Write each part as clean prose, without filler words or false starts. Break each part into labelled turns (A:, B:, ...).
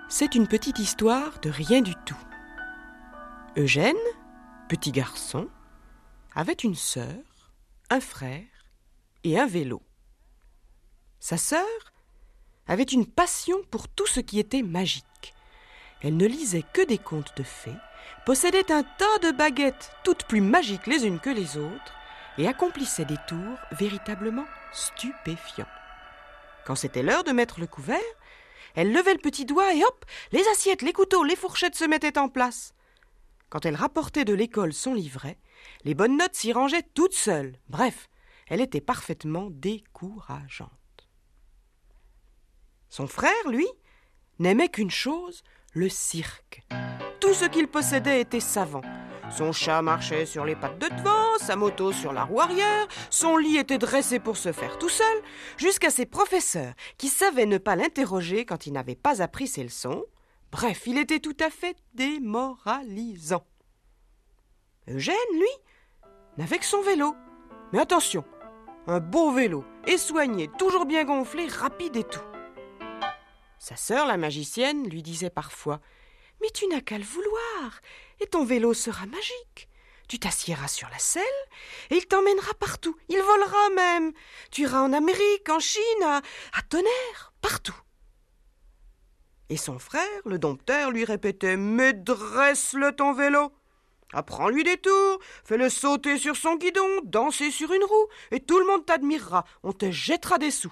A: C'est une petite histoire de rien du tout. Eugène, petit garçon, avait une sœur, un frère et un vélo. Sa sœur avait une passion pour tout ce qui était magique. Elle ne lisait que des contes de fées, possédait un tas de baguettes, toutes plus magiques les unes que les autres, et accomplissait des tours véritablement stupéfiants. Quand c'était l'heure de mettre le couvert, elle levait le petit doigt et hop, les assiettes, les couteaux, les fourchettes se mettaient en place. Quand elle rapportait de l'école son livret, les bonnes notes s'y rangeaient toutes seules. Bref, elle était parfaitement décourageante. Son frère, lui, n'aimait qu'une chose, le cirque. Tout ce qu'il possédait était savant. Son chat marchait sur les pattes de devant, sa moto sur la roue arrière, son lit était dressé pour se faire tout seul, jusqu'à ses professeurs qui savaient ne pas l'interroger quand il n'avait pas appris ses leçons. Bref, il était tout à fait démoralisant. Eugène, lui, n'avait que son vélo. Mais attention, un beau vélo, et soigné, toujours bien gonflé, rapide et tout. Sa sœur, la magicienne, lui disait parfois « Mais tu n'as qu'à le vouloir, et ton vélo sera magique. Tu t'assiéras sur la selle, et il t'emmènera partout. Il volera même. Tu iras en Amérique, en Chine, à Tonnerre, partout. » Et son frère, le dompteur, lui répétait « Mais dresse-le ton vélo. Apprends-lui des tours, fais-le sauter sur son guidon, danser sur une roue, et tout le monde t'admirera, on te jettera des sous. »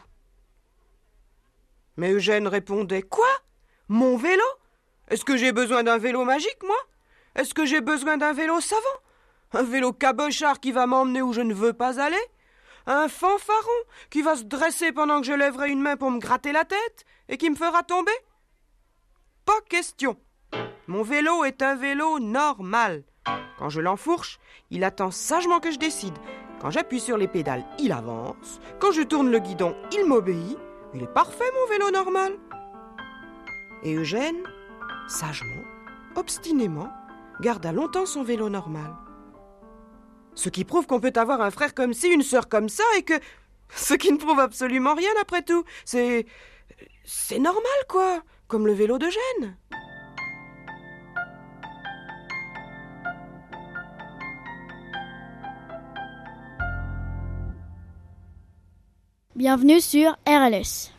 A: Mais Eugène répondait « Quoi ? Mon vélo ? Est-ce que j'ai besoin d'un vélo magique, moi ? Est-ce que j'ai besoin d'un vélo savant ? Un vélo cabochard qui va m'emmener où je ne veux pas aller ? Un fanfaron qui va se dresser pendant que je lèverai une main pour me gratter la tête et qui me fera tomber ? Pas question. Mon vélo est un vélo normal. Quand je l'enfourche, il attend sagement que je décide. Quand j'appuie sur les pédales, il avance. Quand je tourne le guidon, il m'obéit. Il est parfait, mon vélo normal. » Et Eugène, sagement, obstinément, garda longtemps son vélo normal. Ce qui prouve qu'on peut avoir un frère comme ci, une sœur comme ça, et que... Ce qui ne prouve absolument rien après tout. C'est normal, quoi, comme le vélo d'Eugène.
B: Bienvenue sur RLS.